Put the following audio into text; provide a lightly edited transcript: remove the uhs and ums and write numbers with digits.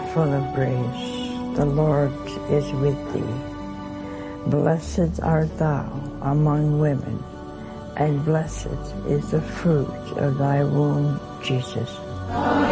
full of grace, the Lord is with thee. Blessed art thou among women, and blessed is the fruit of thy womb, Jesus.